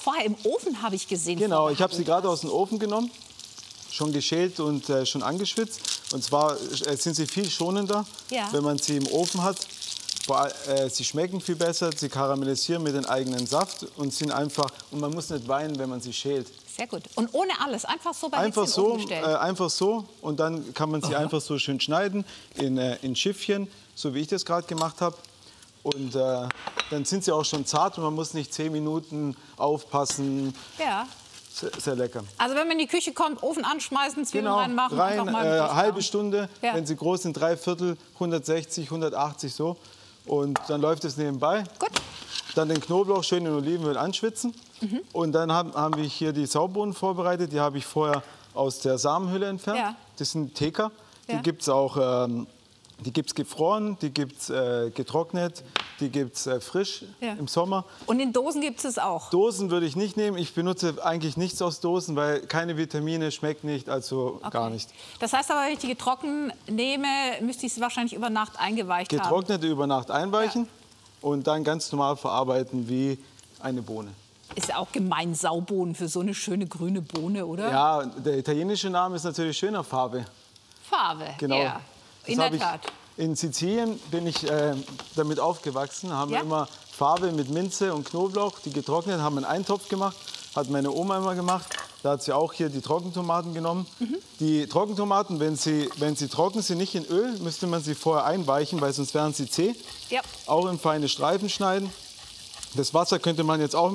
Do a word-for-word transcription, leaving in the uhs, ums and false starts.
vorher im Ofen, habe ich gesehen. Genau, ich habe sie gerade aus dem Ofen genommen, schon geschält und äh, schon angeschwitzt. Und zwar äh, sind sie viel schonender, ja. wenn man sie im Ofen hat. Äh, sie schmecken viel besser, sie karamellisieren mit dem eigenen Saft und sind einfach, und man muss nicht weinen, wenn man sie schält. Sehr gut. Und ohne alles, einfach so bei einfach Hitze in den Ofen so, gestellt. äh, einfach so und dann kann man sie Aha. einfach so schön schneiden in, äh, in Schiffchen, so wie ich das gerade gemacht habe. Und äh, dann sind sie auch schon zart und man muss nicht zehn Minuten aufpassen. Ja. Sehr, sehr lecker. Also wenn man in die Küche kommt, Ofen anschmeißen, Zwiebeln genau, reinmachen, rein, einfach mal äh, halbe Stunde, ja. wenn sie groß sind, drei Viertel, hundertsechzig, hundertachtzig so. Und dann läuft es nebenbei. Gut. Dann den Knoblauch schön in Olivenöl anschwitzen. Mhm. Und dann haben, haben wir hier die Saubohnen vorbereitet. Die habe ich vorher aus der Samenhülle entfernt. Ja. Das sind Theka. Die ja. gibt es auch ähm, die gibt's gefroren, die gibt es äh, getrocknet, die gibt es äh, frisch ja. im Sommer. Und in Dosen gibt es auch? Dosen würde ich nicht nehmen. Ich benutze eigentlich nichts aus Dosen, weil keine Vitamine, schmeckt nicht, also okay. gar nicht. Das heißt aber, wenn ich die getrocknet nehme, müsste ich sie wahrscheinlich über Nacht eingeweicht Getrocknete haben? Getrocknete über Nacht einweichen ja. und dann ganz normal verarbeiten wie eine Bohne. Ist ja auch gemein, Saubohnen für so eine schöne grüne Bohne, oder? Ja, der italienische Name ist natürlich schöner, Fave. Fave, genau. ja. In der Tat. In Sizilien bin ich äh, damit aufgewachsen, haben ja? wir immer Fave mit Minze und Knoblauch, die getrocknet, haben einen Eintopf gemacht, hat meine Oma immer gemacht. Da hat sie auch hier die Trockentomaten genommen. Mhm. Die Trockentomaten, wenn sie, wenn sie trocken sind, nicht in Öl, müsste man sie vorher einweichen, weil sonst wären sie zäh. Ja. Auch in feine Streifen schneiden. Das Wasser könnte man jetzt auch